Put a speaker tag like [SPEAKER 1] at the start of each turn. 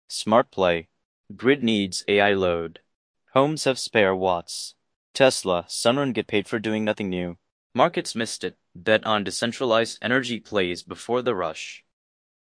[SPEAKER 1] Smart play. Grid needs AI load. Homes have spare watts. Tesla, Sunrun get paid for doing nothing new. Markets missed it. Bet on decentralized energy plays before the rush.